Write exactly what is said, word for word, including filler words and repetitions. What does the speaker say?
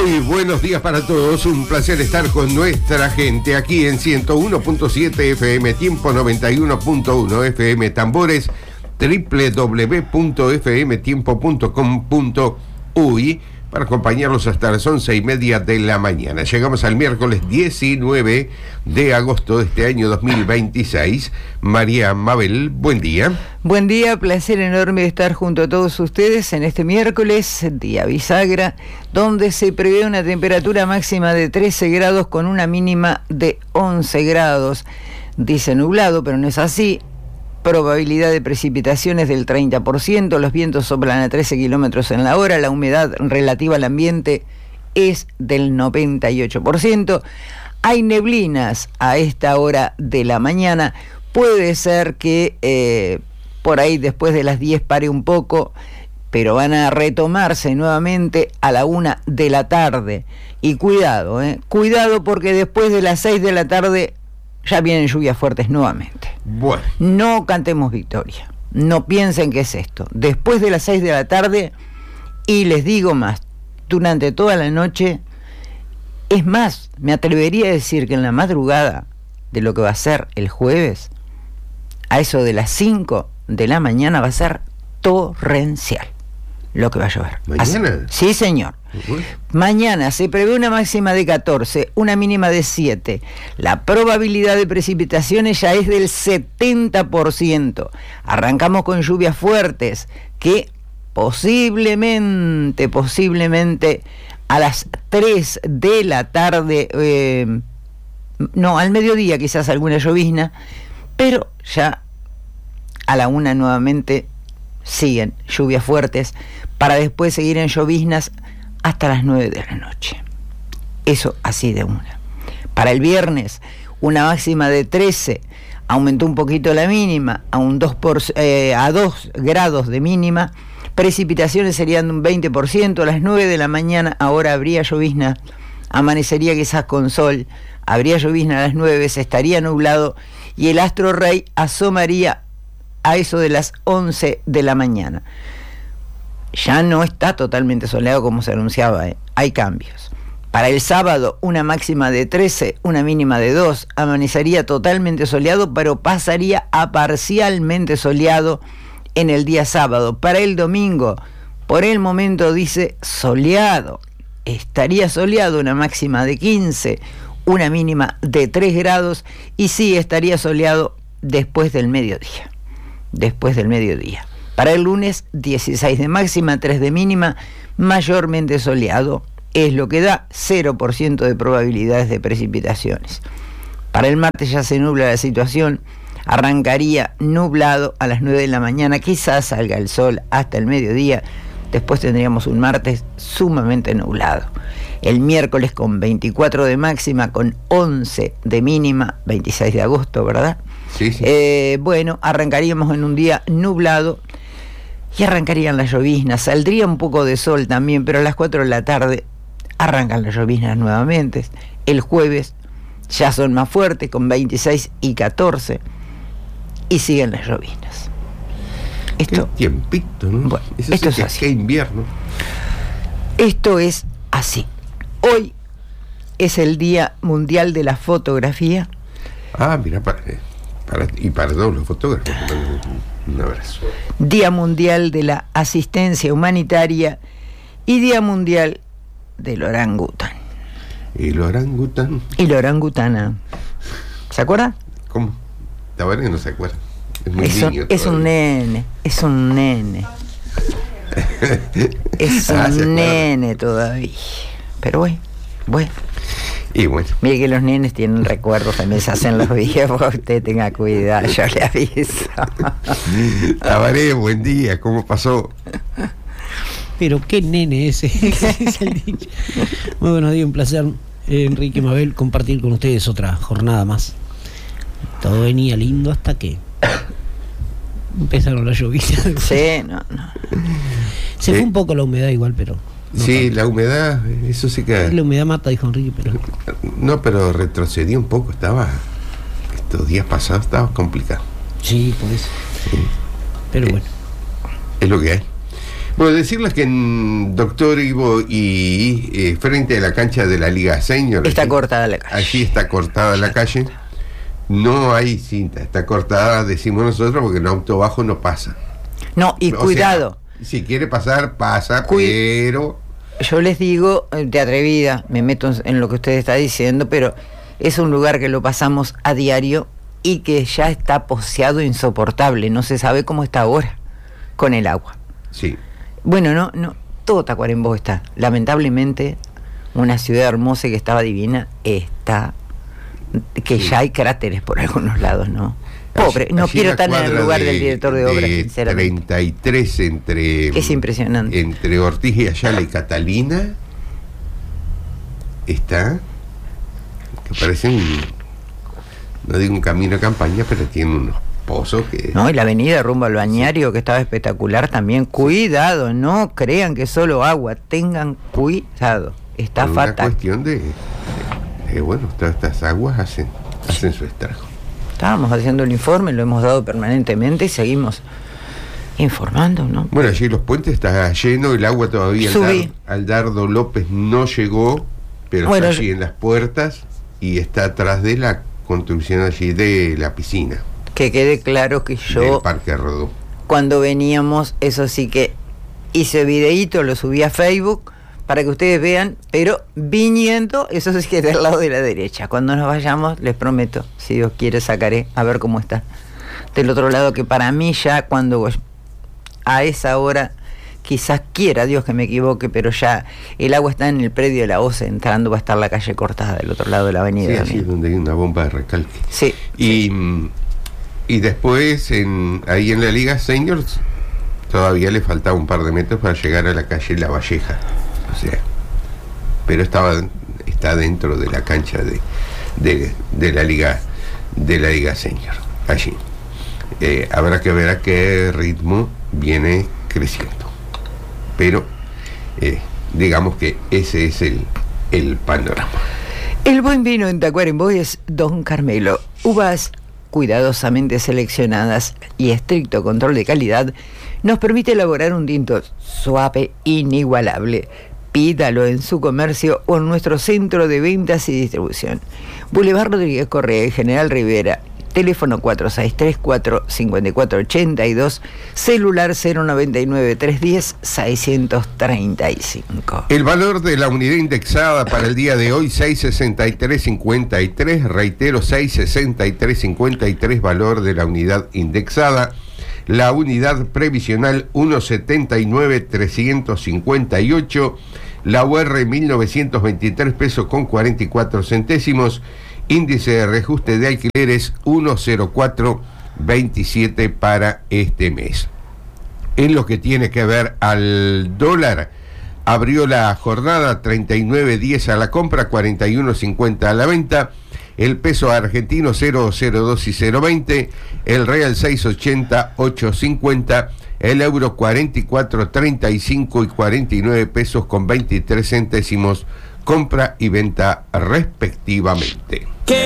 Muy buenos días para todos, un placer estar con nuestra gente aquí en ciento uno punto siete F M, Tiempo noventa y uno punto uno F M Tambores, doble u doble u doble u punto f m tiempo punto com punto u y para acompañarlos hasta las once y media de la mañana. Llegamos al miércoles diecinueve de agosto de este año dos mil veintiséis. María Mabel, buen día. Buen día, placer enorme de estar junto a todos ustedes en este miércoles, día bisagra, donde se prevé una temperatura máxima de trece grados con una mínima de once grados. Dice nublado, pero no es así. Probabilidad de precipitaciones del treinta por ciento, los vientos soplan a trece kilómetros en la hora, la humedad relativa al ambiente es del noventa y ocho por ciento. Hay neblinas a esta hora de la mañana, puede ser que eh, por ahí después de las diez pare un poco, pero van a retomarse nuevamente a la una de la tarde. Y cuidado, eh, cuidado porque después de las seis de la tarde ya vienen lluvias fuertes nuevamente. Bueno. No cantemos victoria. No piensen que es esto. Después de las seis de la tarde, y les digo más, durante toda la noche, es más, me atrevería a decir que en la madrugada de lo que va a ser el jueves, a eso de las cinco de la mañana va a ser torrencial lo que va a llover. ¿Mañana? Así, sí, señor. Uh-huh. Mañana se prevé una máxima de catorce, una mínima de siete. La probabilidad de precipitaciones ya es del setenta por ciento. Arrancamos con lluvias fuertes que posiblemente, posiblemente a las tres de la tarde, eh, no, al mediodía quizás alguna llovizna, pero ya a la una nuevamente siguen lluvias fuertes para después seguir en lloviznas hasta las nueve de la noche. Eso así de una. Para el viernes, una máxima de trece, aumentó un poquito la mínima, a, un dos por, eh, a dos grados de mínima, precipitaciones serían de un veinte por ciento, a las nueve de la mañana ahora habría llovizna, amanecería quizás con sol, habría llovizna a las nueve, se estaría nublado y el astro rey asomaría a eso de las once de la mañana. Ya no está totalmente soleado como se anunciaba, ¿eh? Hay cambios. Para el sábado, una máxima de trece, una mínima de dos, amanecería totalmente soleado, pero pasaría a parcialmente soleado en el día sábado. Para el domingo, por el momento dice soleado, estaría soleado, una máxima de quince, una mínima de tres grados, y sí estaría soleado después del mediodía. Después del mediodía. Para el lunes, dieciséis de máxima, tres de mínima, mayormente soleado, es lo que da cero por ciento de probabilidades de precipitaciones. Para el martes ya se nubla la situación, arrancaría nublado a las nueve de la mañana, quizás salga el sol hasta el mediodía, después tendríamos un martes sumamente nublado. El miércoles con veinticuatro de máxima, con once de mínima, veintiséis de agosto, ¿verdad? Sí, sí. Eh, bueno, arrancaríamos en un día nublado y arrancarían las lloviznas, saldría un poco de sol también, pero a las cuatro de la tarde arrancan las lloviznas nuevamente. El jueves ya son más fuertes, con veintiséis y catorce, y siguen las lloviznas. Esto, Qué tiempito, ¿no? Bueno, Eso esto sí es que así. Es invierno. Esto es así. Hoy es el Día Mundial de la Fotografía. Ah, mira, para, para, y para todos los fotógrafos, un, un abrazo. Día Mundial de la Asistencia Humanitaria y Día Mundial del Orangután. ¿El orangután? Y la orangutana. ¿Se acuerda? ¿Cómo? La verdad que no se acuerda. Es muy Es un, niño es un nene, es un nene. Es Ah, un nene todavía. Pero bueno, bueno. Y bueno. Mire que los nenes tienen recuerdos, también se hacen los viejos, usted tenga cuidado, yo le aviso. Tabaré, buen día, ¿cómo pasó? Pero qué nene ese, es el dicho. Muy buenos días, un placer, Enrique Mabel, compartir con ustedes otra jornada más. Todo venía lindo hasta que empezaron las lluvias. Sí, no, no. Se fue un poco la humedad igual, pero... No sí, tanto. La humedad, eso sí que... La humedad mata, dijo Enrique, pero... No, pero retrocedió un poco, estaba... Estos días pasados estaba complicado. Sí, por eso. Sí. Pero eh, bueno. Es lo que hay. Puedo decirles que en Doctor Ivo y eh, frente a la cancha de la Liga Senior, está allí, cortada la calle. Allí está cortada la calle. No hay cinta, está cortada, decimos nosotros, porque el auto bajo no pasa. No, y O cuidado. sea, si quiere pasar, pasa, Cui- pero... Yo les digo, eh, de atrevida, me meto en lo que usted está diciendo, pero es un lugar que lo pasamos a diario y que ya está poseado, insoportable. No se sabe cómo está ahora con el agua. Sí. Bueno, no, no, todo Tacuarembó está. Lamentablemente, una ciudad hermosa que estaba divina está, que Sí. ya hay cráteres por algunos lados, ¿no? Pobre, Allí- no allí quiero la estar en el cuadra lugar de- del director de, obras, sinceramente. treinta y tres entre... Es impresionante. Entre Ortiz y Ayala y Catalina está, que parece un, no digo un camino a campaña, pero tiene unos pozos que... No, y la avenida rumbo al bañario, que estaba espectacular también. Cuidado, no crean que solo agua, tengan cuidado. Está por una fatal. cuestión de, de- de, bueno, todas estas aguas hacen, hacen su estrago. Estábamos haciendo el informe, lo hemos dado permanentemente y seguimos informando, ¿no? Bueno, allí los puentes está lleno, el agua todavía, Subí. Aldar- Aldardo López no llegó, pero Bueno, está allí yo- en las puertas y está atrás de la construcción allí de la piscina Que quede claro que del yo, Parque Rodó. cuando veníamos, eso sí que hice videíto, lo subí a Facebook para que ustedes vean, pero viniendo, eso sí que del lado de la derecha. Cuando nos vayamos, les prometo, si Dios quiere, sacaré a ver cómo está del otro lado, que para mí ya cuando a esa hora, quizás quiera Dios que me equivoque, pero ya el agua está en el predio de la O C E, entrando va a estar la calle cortada del otro lado de la avenida. Sí, así también. es donde hay una bomba de recalque. Sí, Y, mm, y después, en, ahí en la Liga Seniors, todavía le faltaba un par de metros para llegar a la calle La Valleja. O sea, pero estaba está dentro de la cancha de, de, de la Liga de la Liga Senior, allí. Eh, habrá que ver a qué ritmo viene creciendo. Pero eh, digamos que ese es el, el panorama. el buen vino en Tacuarembó es Don Carmelo. Uvas cuidadosamente seleccionadas y estricto control de calidad nos permite elaborar un tinto suave, inigualable. Pídalo en su comercio o en nuestro centro de ventas y distribución. Boulevard Rodríguez Correa y General Rivera. Teléfono cuatro seis tres cuatro, cinco cuatro ocho dos, celular cero nueve nueve, tres uno cero, seis tres cinco. El valor de la unidad indexada para el día de hoy, seis sesenta y tres cincuenta y tres, reitero, seis sesenta y tres cincuenta y tres, valor de la unidad indexada. La unidad previsional, uno setenta y nueve trescientos cincuenta y ocho, la U R mil novecientos veintitrés pesos con cuarenta y cuatro centésimos, índice de reajuste de alquileres uno cero cuatro veintisiete para este mes. En lo que tiene que ver al dólar, abrió la jornada treinta y nueve diez a la compra, cuarenta y uno cincuenta a la venta. El peso argentino cero coma cero dos y cero coma veinte, el real seis ochenta, ocho cincuenta, el euro cuarenta y cuatro treinta y cinco y cuarenta y nueve pesos con veintitrés centésimos, compra y venta respectivamente.